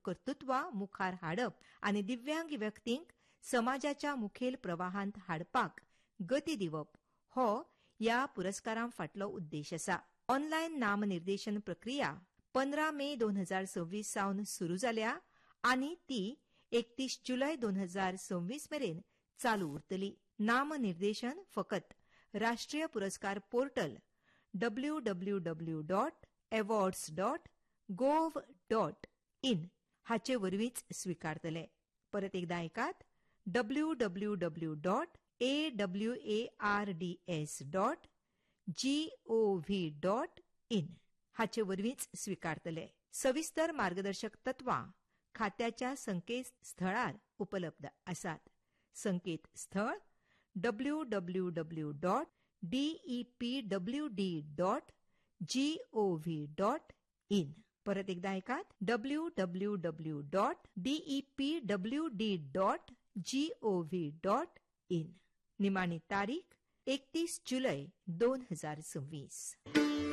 कर्तृत्वां मुखार हाडप आनी दिव्यांग व्यक्तींक समाजाच्या मुखेल प्रवाहांत हाडपाक गती दिवप हो ह्या पुरस्कारां फाटलो उद्देश आसा. ऑनलायन नामनिर्देशन प्रक्रिया 15 मे 2026 सावन सुरू जाल्या आनी ती 31 जुलय 2026 मेरेन चालू उरतली. नामनिर्देशन फकत राष्ट्रीय पुरस्कार पोर्टल www.awards.gov.in हाचे वरवींच स्वीकारतले. परत एकदा ऐकात www.awards.gov.in हाचे वरवींच स्वीकारतले. सविस्तर मार्गदर्शक तत्वां खात्याच्या संकेतस्थळार उपलब्ध आसात. संकेतस्थळ www.depwd.gov.in. परत एकदा ऐकात www.depwd.gov.in. निमाणी तारीख 31 जुलय 2026.